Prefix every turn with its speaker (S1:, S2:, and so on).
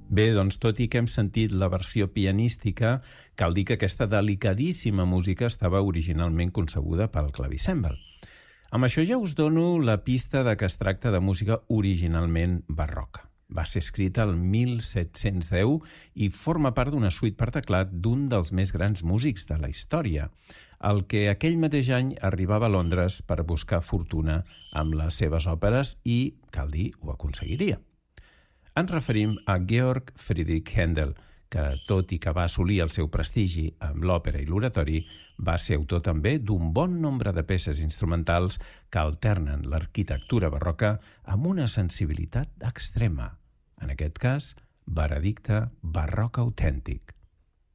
S1: Bé, doncs tot i que hem sentit la versió pianística, cal dir que aquesta delicadíssima música estava originalment concebuda pel clavicèmbal. Amb això ja us dono la pista de que es tracta de música originalment barroca. Va ser escrita el 1710 i forma part d'una suite per teclat d'un dels més grans músics de la història, el que aquell mateix any arribava a Londres per buscar fortuna amb les seves òperes i, cal dir, ho aconseguiria. Ens referim a Georg Friedrich Händel, que, tot i que va assolir el seu prestigi amb l'òpera i l'oratori, va ser autor també d'un bon nombre de peces instrumentals que alternen l'arquitectura barroca amb una sensibilitat extrema. En aquest cas, veredicte barroc autèntic.